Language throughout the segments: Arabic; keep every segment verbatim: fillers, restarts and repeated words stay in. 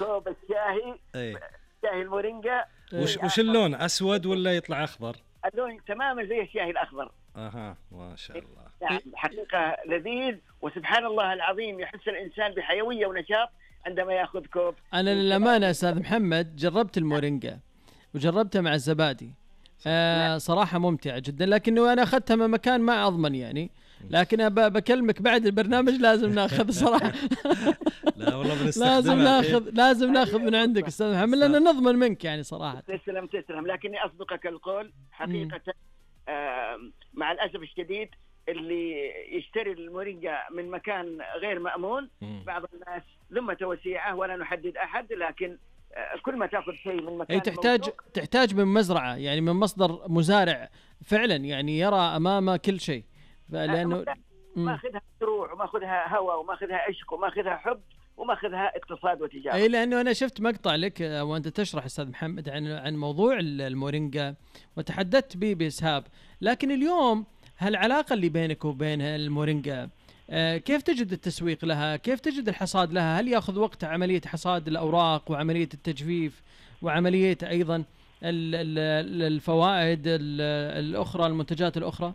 كوب الشاهي، ايه شاهي المورينجا. وش وش اللون، اسود ولا يطلع اخضر؟ اللون تماما زي الشاي الاخضر. اها ما شاء الله. نعم حقيقه لذيذ، وسبحان الله العظيم يحس الانسان بحيويه ونشاط عندما ياخذ كوب. انا للامانه استاذ محمد جربت المورينجا وجربتها مع الزبادي، آه صراحه ممتعه جدا، لكنه انا اخذتها من مكان ما اضمن يعني، لكن بكلمك بعد البرنامج لازم ناخذ صراحه. لا والله بنستخدمها. لازم ناخذ لازم ناخذ من عندك استاذ محمد، لان نضمن منك يعني صراحه. تسلم تسلم، لكني اصدقك القول حقيقه. آه مع الاسف الشديد اللي يشتري المورينجا من مكان غير مأمون، مم. بعض الناس ذمة وسيعة ولا نحدد أحد، لكن كل ما تأخذ شيء من مكان أي تحتاج موثوق. تحتاج من مزرعة يعني من مصدر مزارع فعلا يعني يرى أمامه كل شيء، لأنه ما أخذها مشروع وما أخذها هوى وما أخذها عشق وما أخذها حب وما أخذها اقتصاد وتجارة. أي لأنه أنا شفت مقطع لك وأنت تشرح أستاذ محمد عن عن موضوع المورينجا وتحدثت به بإسهاب، لكن اليوم هالعلاقة اللي بينك وبين المورينجا آه كيف تجد التسويق لها؟ كيف تجد الحصاد لها؟ هل يأخذ وقت عملية حصاد الأوراق وعملية التجفيف وعملية أيضا الفوائد الأخرى المنتجات الأخرى؟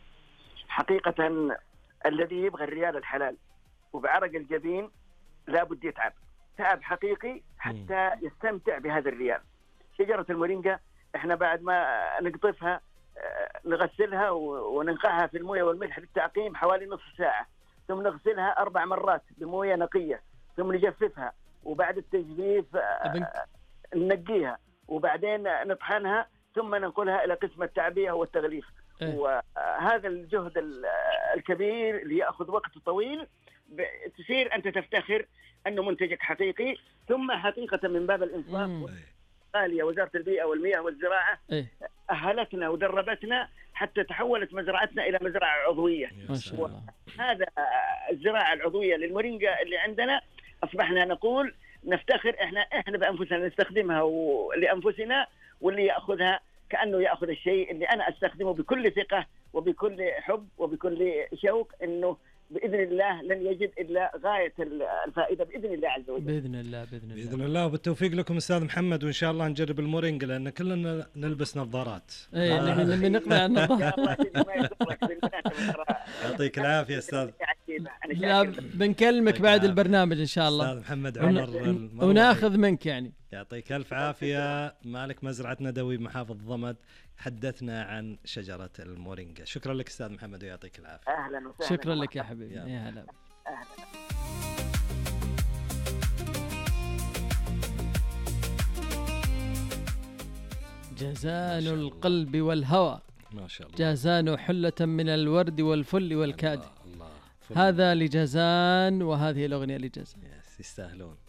حقيقة الذي يبغى الريال الحلال وبعرق الجبين لابد يتعب تعب حقيقي حتى يستمتع بهذا الريال. شجرة المورينجا احنا بعد ما نقطفها نغسلها وننقعها في المويه والملح للتعقيم حوالي نصف ساعة، ثم نغسلها أربع مرات بمويه نقية، ثم نجففها، وبعد التجفيف ننقيها، وبعدين نطحنها، ثم ننقلها إلى قسم التعبئة والتغليف. إيه؟ وهذا الجهد الكبير اللي يأخذ وقت طويل تصير أنت تفتخر أنه منتجك حقيقي. ثم حقيقة من باب الإنصاف غالية وزارة البيئة والمياه والزراعة إيه؟ أهلتنا ودربتنا حتى تحولت مزرعتنا إلى مزرعة عضوية. هذا الزراعة العضوية للمورينجا اللي عندنا أصبحنا نقول نفتخر إحنا إحنا بأنفسنا نستخدمها لأنفسنا، واللي يأخذها كأنه يأخذ الشيء اللي أنا أستخدمه بكل ثقة وبكل حب وبكل شوق، إنه بإذن الله لن يجد إلا غاية الفائدة بإذن الله عز وجل. بإذن الله بإذن الله بإذن الله وبالتوفيق لكم أستاذ محمد، وإن شاء الله نجرب المورينجا لأن كلنا نلبس نظارات. إيه آه. نبي نقلع النظارات. يعطيك العافية أستاذ. لا بنكلمك بعد البرنامج إن شاء الله. أستاذ محمد عمر وناخذ منك يعني. يعطيك ألف عافية. مالك مزرعة ندوي بمحافظة ضمد حدثنا عن شجرة المورينجا. شكرا لك أستاذ محمد ويعطيك العافية. أهلا وسهلا. شكرا لك يا حبيبي. يا هلا. أهلا. جازان القلب والهوى ما شاء الله. جازان حلة من الورد والفل والكاد. الله الله. هذا لجازان وهذه الأغنية لجازان. يستاهلون.